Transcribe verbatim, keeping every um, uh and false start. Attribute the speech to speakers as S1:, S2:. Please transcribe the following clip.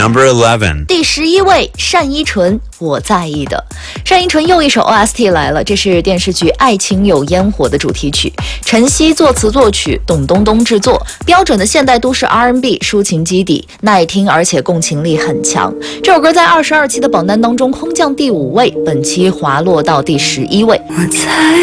S1: Number eleven.
S2: 第十一位，单依纯，我在意的。单依纯又一首 O S T 来了，这是电视剧《爱情有烟火》的主题曲，陈曦作词作曲，董冬冬制作，标准的现代都市 R and B 抒情基底，耐听而且共情力很强。这首歌在二十二期的榜单当中空降第五位，本期滑落到第十一位。
S3: 我在